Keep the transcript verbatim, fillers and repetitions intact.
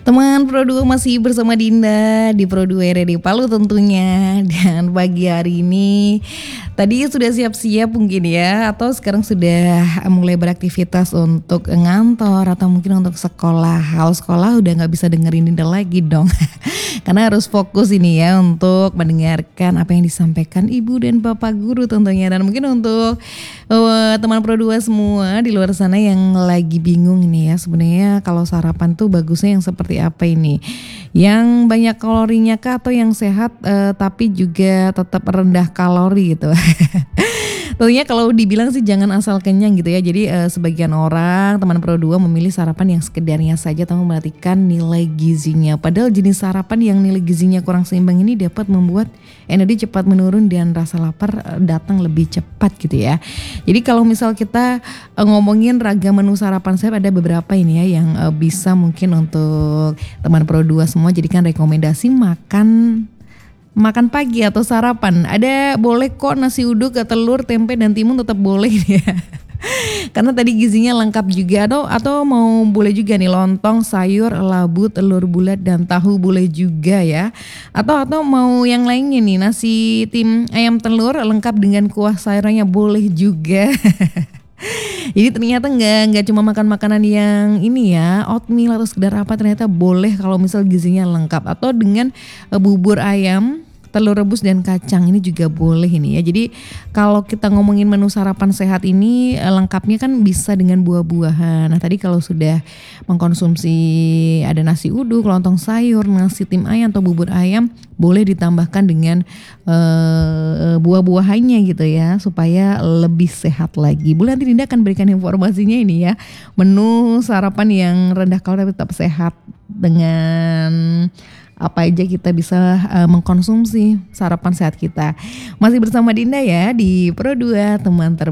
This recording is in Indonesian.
Teman Pro dua masih bersama Dinda di Pro dua R R D Palu tentunya. Dan pagi hari ini tadi sudah siap-siap mungkin ya, atau sekarang sudah mulai beraktivitas untuk ngantor atau mungkin untuk sekolah. Kalau sekolah udah gak bisa dengerin Dinda lagi dong. Karena harus fokus ini ya untuk mendengarkan apa yang disampaikan ibu dan bapak guru tentunya. Dan mungkin untuk uh, teman Pro dua semua di luar sana yang lagi bingung ini ya, sebenarnya kalau sarapan tuh bagusnya yang seperti apa ini, yang banyak kalorinya kah atau yang sehat uh, tapi juga tetap rendah kalori gitu. Tentunya kalau dibilang sih jangan asal kenyang gitu ya. Jadi uh, sebagian orang teman Pro dua memilih sarapan yang sekedarnya saja tanpa memperhatikan nilai gizinya. Padahal jenis sarapan yang nilai gizinya kurang seimbang ini dapat membuat energi cepat menurun dan rasa lapar uh, datang lebih cepat gitu ya. Jadi kalau misal kita uh, ngomongin ragam menu sarapan, saya ada beberapa ini ya yang uh, bisa mungkin untuk teman Pro dua semua jadikan rekomendasi makan makan pagi atau sarapan. Ada boleh kok nasi uduk, telur, tempe dan timun tetap boleh ya. Karena tadi gizinya lengkap juga, atau atau mau boleh juga nih lontong, sayur, labu, telur bulat dan tahu boleh juga ya. Atau atau mau yang lainnya nih, nasi tim ayam telur lengkap dengan kuah sayurnya boleh juga. Jadi ternyata nggak nggak cuma makan makanan yang ini ya, oatmeal atau sekedar apa, ternyata boleh kalau misal gizinya lengkap. Atau dengan uh, bubur ayam, telur rebus dan kacang ini juga boleh ini ya. Jadi kalau kita ngomongin menu sarapan sehat ini uh, lengkapnya kan bisa dengan buah-buahan. Nah tadi kalau sudah mengkonsumsi ada nasi uduk, lontong sayur, nasi tim ayam atau bubur ayam, boleh ditambahkan dengan uh, buah-buahannya gitu ya, supaya lebih sehat lagi. Bu, nanti Dinda akan berikan informasinya ini ya, menu sarapan yang rendah kalori tapi tetap sehat, dengan apa aja kita bisa uh, mengkonsumsi sarapan sehat kita. Masih bersama Dinda ya di Pro dua, teman terbaik.